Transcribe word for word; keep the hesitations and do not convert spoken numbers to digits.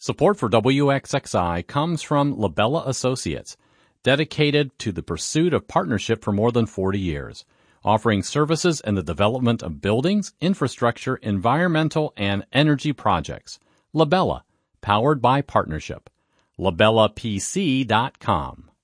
Support for W X X I comes from Labella Associates, dedicated to the pursuit of partnership for more than forty years, offering services in the development of buildings, infrastructure, environmental, and energy projects. Labella, powered by partnership. labella p c dot com